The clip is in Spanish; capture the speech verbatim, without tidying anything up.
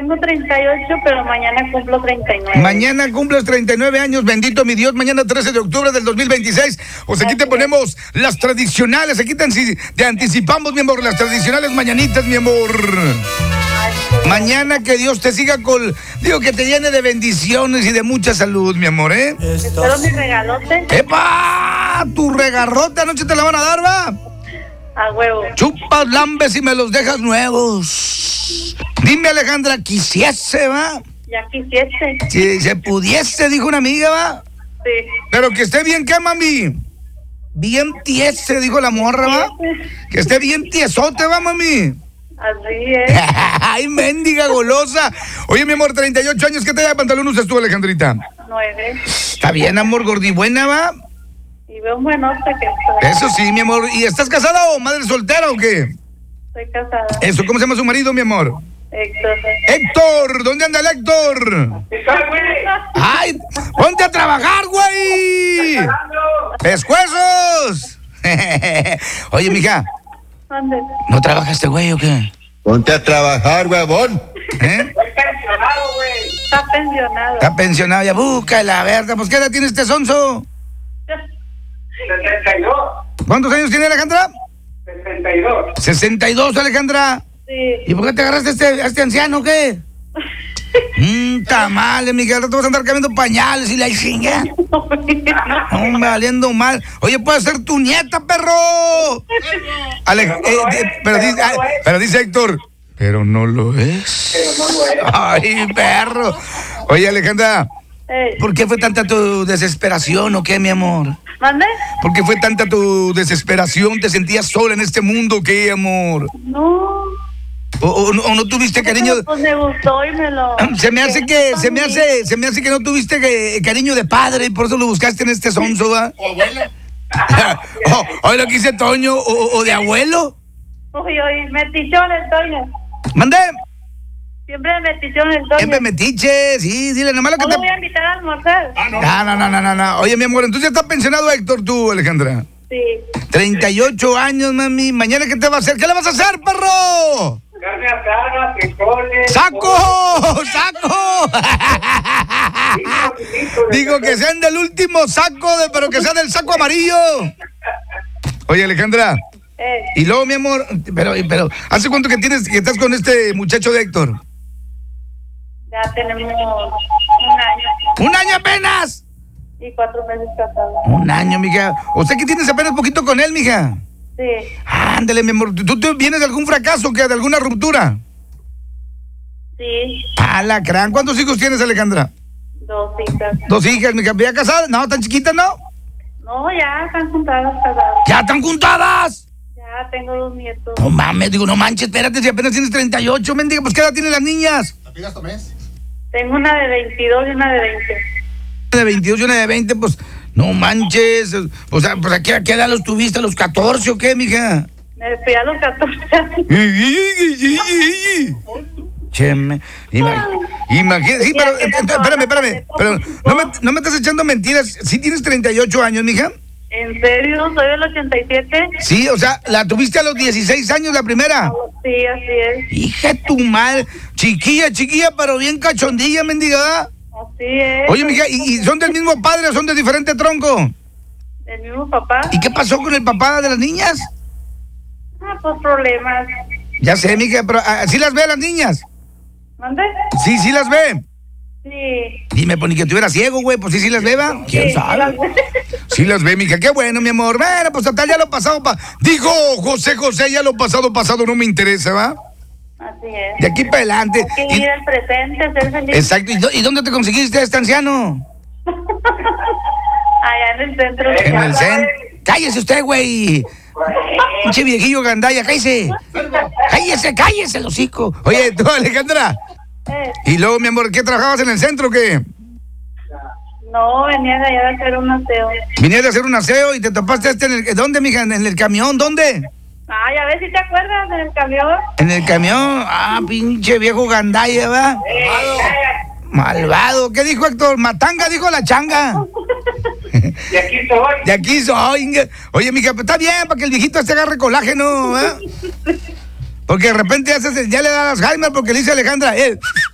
Tengo treinta y ocho, pero mañana cumplo treinta y nueve. Mañana cumples treinta y nueve años, bendito mi Dios, mañana trece de octubre del dos mil veintiséis. O sea, aquí te ponemos las tradicionales, aquí te, te anticipamos, mi amor, las tradicionales mañanitas, mi amor. Mañana que Dios te siga con, digo, que te llene de bendiciones y de mucha salud, mi amor, ¿eh? Espero mi regalote. ¡Epa! Tu regarrote anoche te la van a dar, ¿va? A huevo. Chupas, lambes y me los dejas nuevos. Dime, Alejandra, quisiese, ¿va? Ya quisiese. Si se pudiese, dijo una amiga, ¿va? Sí. Pero que esté bien, ¿qué, mami? Bien tiese, dijo la morra, ¿va? Que esté bien tiesote, ¿va, mami? Así es. Ay, mendiga golosa. Oye, mi amor, treinta y ocho años, ¿qué talla de pantalón usas tú, Alejandrita? Nueve. Está bien, amor, gordibuena, ¿va? Y veo un buenote que estoy. Eso sí, mi amor. ¿Y estás casada o madre soltera o qué? Estoy casada. Eso, ¿cómo se llama su marido, mi amor? Héctor. Héctor, ¿dónde anda el Héctor? ¡Ay! ¡Ponte a trabajar, güey! ¡Pescuezos! Oye, mija, ¿Dónde? ¿no trabaja este güey o qué? Ponte a trabajar, huevón. ¿Eh? Está pensionado. Está pensionado, ya búscala, verga. Pues, ¿qué edad tiene este sonso? sesenta y dos. ¿Cuántos años tiene Alejandra? sesenta y dos. sesenta y dos, Alejandra. Sí. ¿Y por qué te agarraste a este, a este anciano o qué? Mmm, tamales, mija, te vas a andar cambiando pañales y la chinga. Hombre, valiendo mal. Oye, puede ser tu nieta, perro. Ale, eh, eh, pero, dice, ah, pero dice Héctor, pero no lo es. Ay, perro. Oye, Alejandra, Ey. ¿por qué fue tanta tu desesperación o qué, mi amor? ¿Mande? ¿Por qué fue tanta tu desesperación? ¿Te sentías sola en este mundo, qué, amor? No. ¿O, o, no- o no tuviste cariño? Pues me gustó y me lo... Se me hace que, se me hace, se me hace que no tuviste que- cariño de padre y por eso lo buscaste en este sonso, ¿va? O abuelo. oh, hoy lo quise Toño, o, o de abuelo. Uy, uy, metichón el Toño. Mandé, Siempre metichón el Toño. siempre metiche, sí, dile, nomás lo que No te... lo voy a invitar a almorzar. Ah, no. No, no, no, no, no, no. Oye, mi amor, entonces ya estás pensionado, Héctor, tú, Alejandra. Sí. treinta y ocho años, mami. ¿Mañana qué te va a hacer? ¿Qué le vas a hacer, perro? Carne asada, frijoles. ¡Saco! ¡Saco! Digo que sean del último saco, de, pero que sea del saco amarillo. Oye, Alejandra, Eh, y luego, mi amor, pero, pero, ¿hace cuánto que tienes, que estás con este muchacho de Héctor? ya tenemos un año ¡Un año apenas! y cuatro meses casados. Un año, mija. O sea que tienes apenas poquito con él, mija. Sí. Ándale, mi amor. ¿Tú, tú vienes de algún fracaso, que de alguna ruptura? Sí. ¡Ah, la crán! ¿Cuántos hijos tienes, Alejandra? Dos hijas. Dos hijas, mija. ¿Ya casadas? No, tan chiquitas, ¿no? No, ya están juntadas, casadas. ¡Ya están juntadas! Ya tengo dos nietos. No mames, digo, no manches, espérate, si apenas tienes treinta y ocho, mendiga, pues ¿qué edad tienen las niñas? Tengo una de veintidós y una de veinte. De veintidós y una de veinte, pues, no manches. O sea, pues ¿a qué, a qué edad los tuviste? ¿A los catorce o qué, mija? Me fui a los catorce años. Cheme, ima- imagínate, sí, pero, eh, espérame, espérame, pero no me, no me estás echando mentiras, ¿sí tienes treinta y ocho años, mija? ¿En serio? ¿Soy del ochenta y siete? Sí, o sea, la tuviste a los dieciséis años la primera. Sí, así es. Hija de tu madre, chiquilla, chiquilla, pero bien cachondilla, mendiga. Así es. Oye, mija, ¿y, y son del mismo padre o son de diferente tronco? ¿El mismo papá? ¿Y qué pasó con el papá de las niñas? Ah, pues problemas. Ya sé, mija, pero ah, ¿sí las ve a las niñas? ¿Mande? Sí, sí las ve. Sí. Dime, pues ni que tuviera ciego, güey, pues sí, sí las ve, ¿va? ¿Quién Sí, sabe? las- Sí las ve, mija, qué bueno, mi amor. Bueno, pues total, ya lo pasado, pa... Dijo José José, ya lo pasado, pasado no me interesa, ¿va? Así es. De aquí para adelante. Hay que Y- vivir el presente, ser feliz. Exacto, ¿y, dó- y dónde te conseguiste a este anciano? Allá en el centro. En el centro. Cállese usted, güey. Pinche viejillo gandalla, cállese. Cállese, cállese, el hocico. Oye, tú, Alejandra. Eh, Y luego, mi amor, ¿qué trabajabas en el centro o qué? no, venía de allá de hacer un aseo. Vinías a hacer un aseo y te topaste a este en el... ¿Dónde, mija? ¿En el camión? ¿Dónde? Ay, a ver si te acuerdas en el camión. En el camión. Ah, pinche viejo gandalla, ¿va? Malvado. ¿Qué dijo Héctor? Matanga, dijo la changa. Y aquí soy. De aquí soy. Inge. Oye, mija, pues está bien para que el viejito este agarre colágeno, ¿eh? Porque de repente ya, se- ya le da Alzheimer porque le dice Alejandra, él.